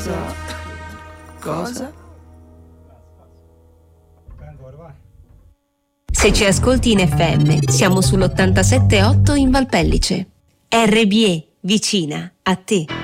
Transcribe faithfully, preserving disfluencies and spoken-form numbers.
Cosa? Cosa? Se ci ascolti in F M, siamo sull'ottantasette virgola otto in Valpellice. R B E, vicina a te.